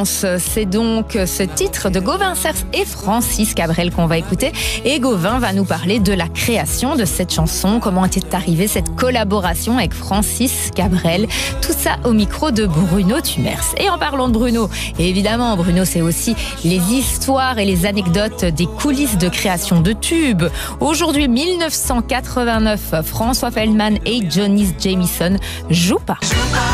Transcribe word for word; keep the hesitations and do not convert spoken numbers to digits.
C'est donc ce titre de Gauvin Cerf et Francis Cabrel qu'on va écouter. Et Gauvin va nous parler de la création de cette chanson, comment était arrivée cette collaboration avec Francis Cabrel. Tout ça au micro de Bruno Tumers. Et en parlant de Bruno, et évidemment Bruno, c'est aussi les histoires et les anecdotes des coulisses de création de tubes. Aujourd'hui, mille neuf cent quatre-vingt-neuf, François Feldman et Johnny Jamison jouent pas.